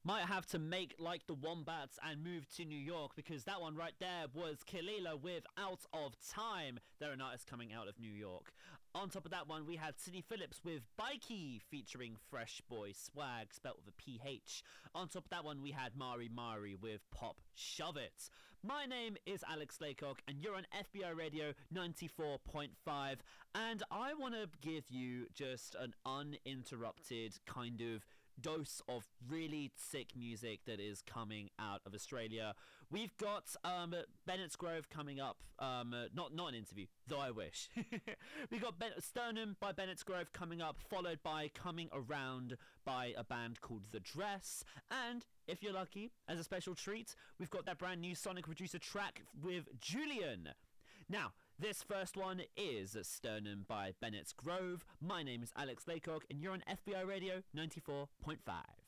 Might have to make like the Wombats and move to New York, because that one right there was Kalila with Out of Time. They're an artist coming out of New York. On top of that one, we had Sidney Phillips with Bikey featuring Fresh Boy Swag, spelt with a PH. On top of that one, we had Mari Mari with Pop Shove It. My name is Alex Laycock, and you're on FBI Radio 94.5, and I want to give you just an uninterrupted kind of dose of really sick music that is coming out of Australia. We've got Bennett's Grove coming up. Not an interview, though I wish. We got Sternum by Bennett's Grove coming up, followed by Coming Around by a band called The Dress, and if you're lucky, as a special treat, we've got that brand new Sonic Producer track with Julian. Now, this first one is Sternum by Bennett's Grove. My name is Alex Laycock, and you're on FBI Radio 94.5.